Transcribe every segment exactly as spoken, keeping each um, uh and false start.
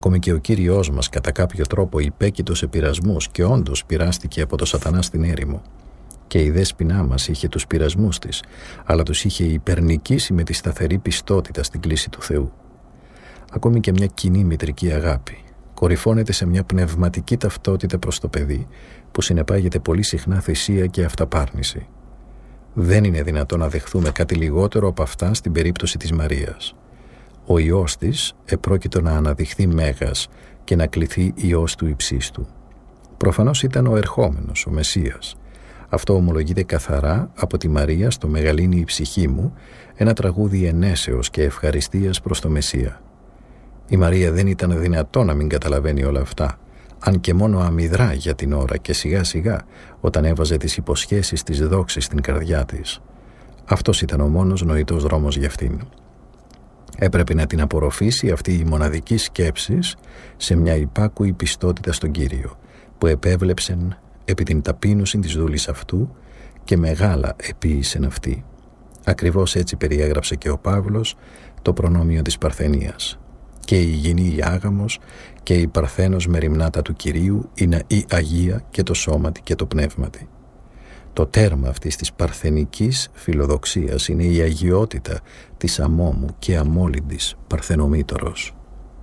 Ακόμη και ο Κύριος μας κατά κάποιο τρόπο υπέκειτο σε πειρασμούς και όντως πειράστηκε από το σατανά στην έρημο. Και η δέσποινά μας είχε τους πειρασμούς της, αλλά τους είχε υπερνικήσει με τη σταθερή πιστότητα στην κλίση του Θεού. Ακόμη και μια κοινή μητρική αγάπη κορυφώνεται σε μια πνευματική ταυτότητα προς το παιδί που συνεπάγεται πολύ συχνά θυσία και αυταπάρνηση. Δεν είναι δυνατόν να δεχθούμε κάτι λιγότερο από αυτά στην περίπτωση της Μαρίας. Ο Υιός της επρόκειτο να αναδειχθεί μέγας και να κληθεί Υιός του υψίστου. Προφανώς ήταν ο ερχόμενος, ο Μεσσίας. Αυτό ομολογείται καθαρά από τη Μαρία στο «Μεγαλύνει η ψυχή μου», ένα τραγούδι ενέσεως και ευχαριστίας προς το Μεσσία. Η Μαρία δεν ήταν δυνατό να μην καταλαβαίνει όλα αυτά, αν και μόνο αμυδρά για την ώρα και σιγά σιγά όταν έβαζε τις υποσχέσεις της δόξης στην καρδιά της. Αυτός ήταν ο μόνος νοητός δρόμος για αυτήν. Έπρεπε να την απορροφήσει αυτή η μοναδική σκέψη σε μια υπάκουη πιστότητα στον Κύριο, που επέβλεψεν επί την ταπείνωση της δούλης αυτού και μεγάλα επίησεν αυτή. Ακριβώς έτσι περιέγραψε και ο Παύλος το προνόμιο της Παρθενίας. Και η υγιεινή η άγαμος και η Παρθένος μεριμνάτα του Κυρίου είναι η Αγία και το σώματι και το πνεύματι. Το τέρμα αυτής της παρθενικής φιλοδοξίας είναι η αγιότητα της αμόμου και αμόλυντης Παρθενομήτωρος.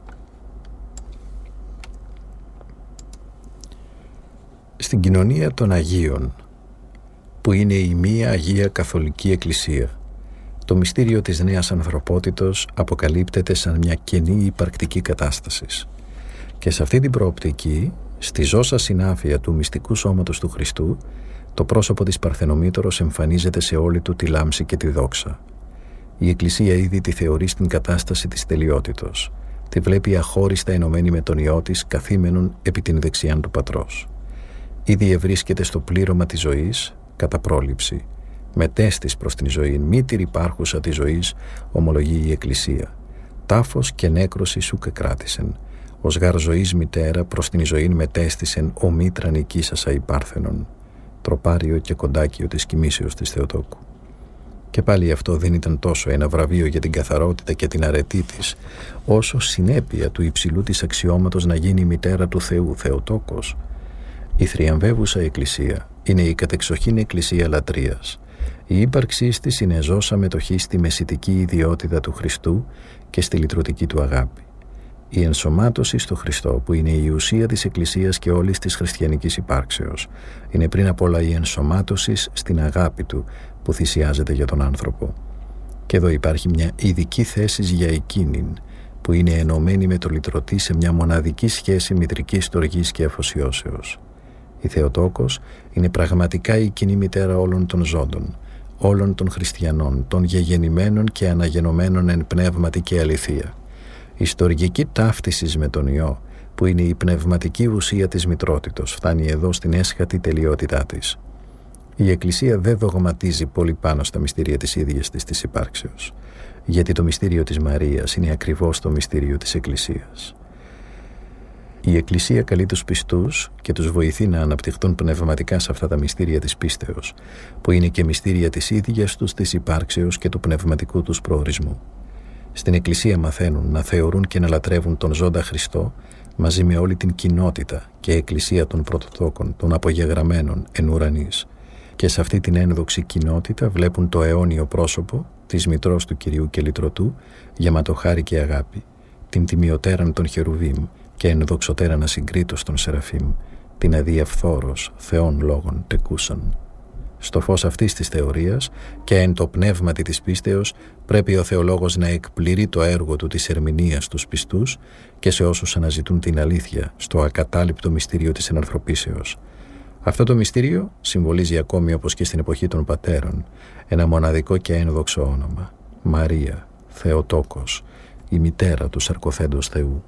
Στην κοινωνία των Αγίων, που είναι η μία Αγία Καθολική Εκκλησία, το μυστήριο της νέας ανθρωπότητος αποκαλύπτεται σαν μια κενή υπαρκτική κατάσταση. Και σε αυτή την προοπτική, στη ζώσα συνάφεια του μυστικού σώματος του Χριστού, το πρόσωπο της Παρθενομήτωρος εμφανίζεται σε όλη του τη λάμψη και τη δόξα. Η Εκκλησία ήδη τη θεωρεί στην κατάσταση της τελειότητος. Τη βλέπει αχώριστα ενωμένη με τον Υιό της καθήμενον επί την δεξιάν του Πατρός. Ήδη ευρίσκεται στο πλήρωμα της ζωής, κατά πρόληψη. Μετέστης προς την ζωή, μήτηρ υπάρχουσα της ζωής, ομολογεί η Εκκλησία. Τάφος και νέκρωση σου και κράτησεν. Ως γάρ ζωής μητέρα προς την ζωήν μετέστησεν ο μήτρα νικήσασα υπάρθενον. Τροπάριο και κοντάκιο της κοιμήσεως της Θεοτόκου. Και πάλι αυτό δεν ήταν τόσο ένα βραβείο για την καθαρότητα και την αρετή της, όσο συνέπεια του υψηλού της αξιώματος να γίνει η μητέρα του Θεού, Θεοτόκος. Η θριαμβεύουσα Εκκλησία είναι η κατεξοχήν Εκκλησία λατρείας. Η ύπαρξή της είναι ζώσα μετοχή στη μεσητική ιδιότητα του Χριστού και στη λυτρωτική του αγάπη. Η ενσωμάτωση στο Χριστό, που είναι η ουσία της Εκκλησίας και όλης της χριστιανικής υπάρξεως, είναι πριν απ' όλα η ενσωμάτωση στην αγάπη του που θυσιάζεται για τον άνθρωπο. Και εδώ υπάρχει μια ειδική θέση για εκείνην, που είναι ενωμένη με το λυτρωτή σε μια μοναδική σχέση μητρικής στοργής και αφοσιώσεως. Η Θεοτόκος είναι πραγματικά η κοινή μητέρα όλων των ζώντων, όλων των χριστιανών, των γεγεννημένων και αναγενωμένων εν πνεύματι και αληθεία. Η στοργική ταύτιση με τον Υιό, που είναι η πνευματική ουσία της μητρότητος, φτάνει εδώ στην έσχατη τελειότητά της. Η Εκκλησία δεν δογματίζει πολύ πάνω στα μυστήρια της ίδιας της της υπάρξεως, γιατί το μυστήριο της Μαρίας είναι ακριβώς το μυστήριο της Εκκλησίας. Η Εκκλησία καλεί τους πιστούς και τους βοηθεί να αναπτυχθούν πνευματικά σε αυτά τα μυστήρια της πίστεως, που είναι και μυστήρια της ίδιας τους της υπάρξεως και του πνευματικού τους προορισμού. Στην Εκκλησία μαθαίνουν να θεωρούν και να λατρεύουν τον ζώντα Χριστό μαζί με όλη την κοινότητα και Εκκλησία των πρωτοτόκων, των απογεγραμμένων εν ουρανής. Και σε αυτή την ένδοξη κοινότητα βλέπουν το αιώνιο πρόσωπο της μητρός του Κυρίου και λυτρωτού, γεμάτο χάρη και αγάπη, την τιμιωτέραν των Χερουβίμ και ενδοξωτέραν ασυγκρίτως των Σεραφείμ, την αδιαφθόρος Θεών λόγων τεκούσαν. Στο φως αυτής της θεωρίας και εν το πνεύματι της πίστεως πρέπει ο θεολόγος να εκπληρεί το έργο του της ερμηνείας στους πιστούς και σε όσους αναζητούν την αλήθεια στο ακατάληπτο μυστήριο της ενανθρωπίσεως. Αυτό το μυστήριο συμβολίζει ακόμη, όπως και στην εποχή των πατέρων, ένα μοναδικό και ένδοξο όνομα: Μαρία, Θεοτόκος, η μητέρα του σαρκοθέντος Θεού.